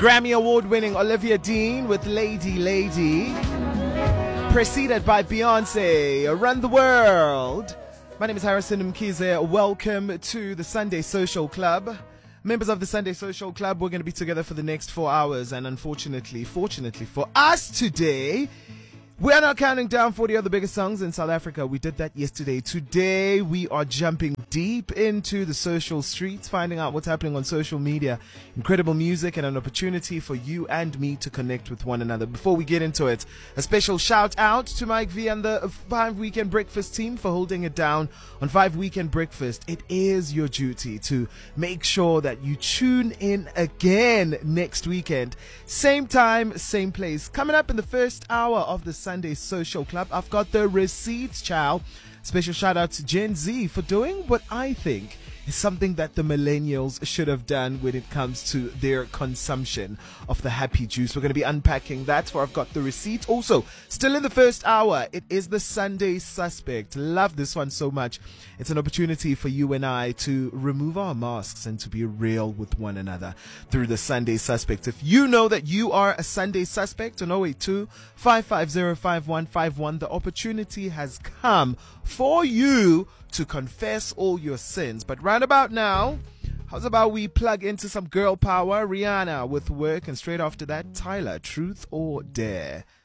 Grammy Award-winning Olivia Dean with Lady Lady, preceded by Beyonce, Run the World. My name is Harrison Mkize. Welcome to the Sunday Social Club. Members of the Sunday Social Club, we're going to be together for the next 4 hours, and fortunately for us today, we are not counting down 40 of the biggest songs in South Africa. We did that yesterday. Today, we are jumping deep into the social streets, finding out what's happening on social media. Incredible music and an opportunity for you and me to connect with one another. Before we get into it, a special shout out to Mike V and the 5 Weekend Breakfast team for holding it down on 5 Weekend Breakfast. It is your duty to make sure that you tune in again next weekend. Same time, same place. Coming up in the first hour of the Sunday Social Club, I've got the receipts, chow. Special shout out to Gen Z for doing what I think is something that the millennials should have done when it comes to their consumption of the happy juice. We're going to be unpacking that, for I've got the receipts. Also, still in the first hour, it is the Sunday Suspect. Love this one so much. It's an opportunity for you and I to remove our masks and to be real with one another through the Sunday Suspect. If you know that you are a Sunday Suspect on 082-550-5151, the opportunity has come for you to confess all your sins. But right about now, how's about we plug into some girl power? Rihanna with Work, and straight after that, Tyler, Truth or Dare.